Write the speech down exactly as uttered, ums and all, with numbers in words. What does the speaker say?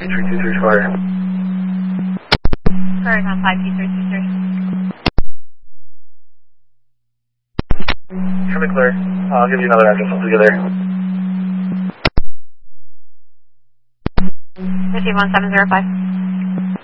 P three two three Squire. Squire on five P three two three. Coming clear. I'll give you another address once we get there. fifty one seven zero five.